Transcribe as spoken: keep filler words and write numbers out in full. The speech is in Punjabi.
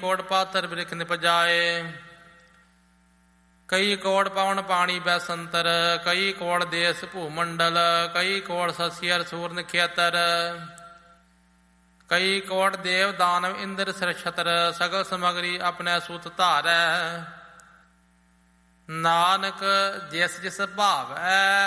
ਕੋਟ ਪਾਤਰ ਬ੍ਰਿਖ ਨਿਪਜਾਏ। ਕਈ ਕੋਟ ਪਵਨ ਪਾਣੀ ਬੈਸੰਤਰ, ਕਈ ਕੋਟ ਦੇਸ ਭੂ ਮੰਡਲ, ਕਈ ਕੋਟ ਸਸਿਅਰ ਸੂਰਨ ਖੇਤਰ, ਕਈ ਕੋਟ ਦੇਵ ਦਾਨਵ ਇੰਦਰ ਸਿਰ ਛਤਰ, ਸਗਲ ਸਮਗਰੀ ਆਪਣੇ ਸੂਤ ਧਾਰੈ। ਨਾਨਕ ਜਿਸ ਜਿਸ ਭਾਵੈ